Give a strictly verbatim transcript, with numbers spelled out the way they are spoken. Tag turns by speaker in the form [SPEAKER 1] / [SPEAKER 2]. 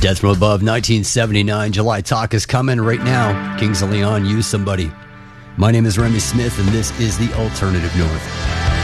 [SPEAKER 1] Death from Above, nineteen seventy-nine. July Talk is coming right now. Kings of Leon, Use Somebody. My name is Remy Smith, and this is the Alternative North.